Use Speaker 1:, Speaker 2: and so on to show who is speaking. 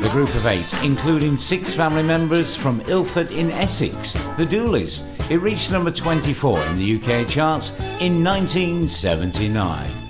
Speaker 1: The group of 8, including 6 family members from Ilford in Essex, the Dooleys. It reached number 24 in the UK charts in 1979.